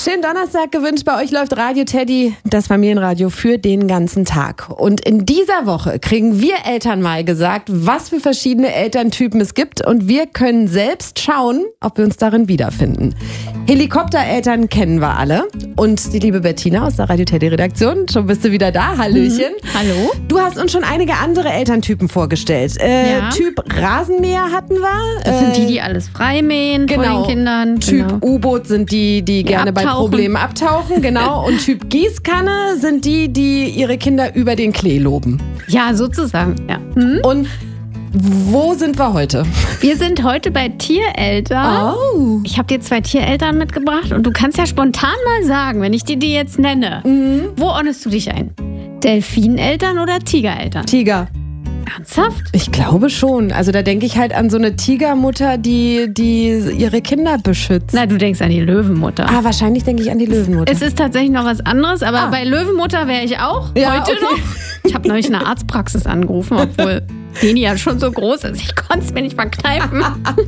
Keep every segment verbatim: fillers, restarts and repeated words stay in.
Schönen Donnerstag gewünscht. Bei euch läuft Radio Teddy, das Familienradio für den ganzen Tag. Und in dieser Woche kriegen wir Eltern mal gesagt, was für verschiedene Elterntypen es gibt. Und wir können selbst schauen, ob wir uns darin wiederfinden. Helikoptereltern kennen wir alle. Und die liebe Bettina aus der Radio Teddy Redaktion, schon bist du wieder da. Hallöchen. Mhm. Hallo. Du hast uns schon einige andere Elterntypen vorgestellt. Äh, Ja. Typ Rasenmäher hatten wir. Das sind Äh, die, die alles freimähen genau. vor den Kindern. Typ Genau. U-Boot sind die, die gerne bei abtauchen. Problemen abtauchen, genau. Und Typ Gießkanne sind die, die ihre Kinder über den Klee loben. Ja, sozusagen. Ja. Hm? Und wo sind wir heute? Wir sind heute bei Tiereltern. Oh. Ich habe dir zwei Tiereltern mitgebracht und du kannst ja spontan mal sagen, wenn ich dir die jetzt nenne, Mhm. wo ordnest du dich ein? Delfineltern oder Tigereltern? Tiger. Ernsthaft? Ich glaube schon. Also da denke ich halt an so eine Tigermutter, die, die ihre Kinder beschützt. Na, du denkst an die Löwenmutter. Ah, wahrscheinlich denke ich an die Löwenmutter. Es ist tatsächlich noch was anderes, aber Ah. bei Löwenmutter wäre ich auch Ja, heute okay. noch. Ich habe neulich eine Arztpraxis angerufen, obwohl Deni ja schon so groß ist. Ich konnte es mir nicht verkneifen.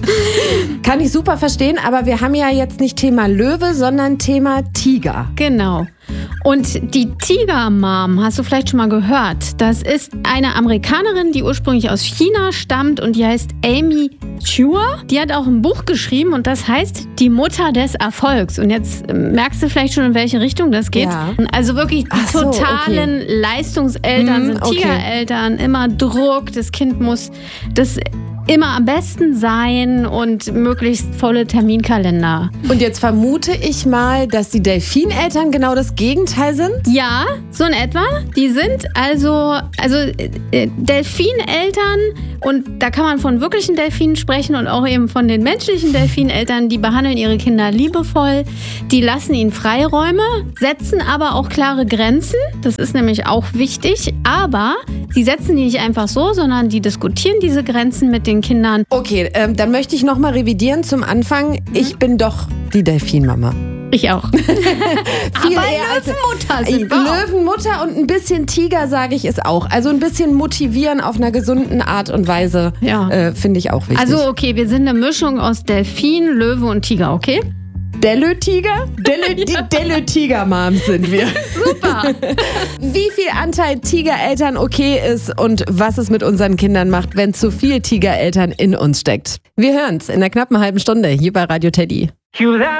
Kann ich super verstehen, aber wir haben ja jetzt nicht Thema Löwe, sondern Thema Tiger. Genau. Und die Tiger-Mom, hast du vielleicht schon mal gehört? Das ist eine Amerikanerin, die ursprünglich aus China stammt und die heißt Amy Chua. Die hat auch ein Buch geschrieben und das heißt Die Mutter des Erfolgs. Und jetzt äh, merkst du vielleicht schon, in welche Richtung das geht. Ja. Also wirklich die Ach so, totalen Leistungseltern Hm, sind okay. Tigereltern. Immer Druck, das Kind muss das immer am besten sein und möglichst volle Terminkalender. Und jetzt vermute ich mal, dass die Delfineltern genau das Gegenteil sind. Ja, so in etwa. Die sind also, also äh, Delfineltern und da kann man von wirklichen Delfinen sprechen und auch eben von den menschlichen Delfineltern, die behandeln ihre Kinder liebevoll, die lassen ihnen Freiräume, setzen aber auch klare Grenzen, das ist nämlich auch wichtig, aber sie setzen die nicht einfach so, sondern die diskutieren diese Grenzen mit den Kindern. Okay, ähm, dann möchte ich nochmal revidieren zum Anfang. Ich bin doch die Delfinmama. Ich auch. Viel aber eher als- Löwenmutter sind wir auch. Löwenmutter und ein bisschen Tiger, sage ich, ist auch. Also ein bisschen motivieren auf einer gesunden Art und Weise, Ja. äh, finde ich auch wichtig. Also okay, wir sind eine Mischung aus Delfin, Löwe und Tiger, okay? Dellö-Tiger? Dellö, die Dellö-Tiger-Moms sind wir. Super. Wie viel Anteil Tigereltern okay ist und was es mit unseren Kindern macht, wenn zu viel Tigereltern in uns steckt. Wir hören's in einer knappen halben Stunde hier bei Radio Teddy.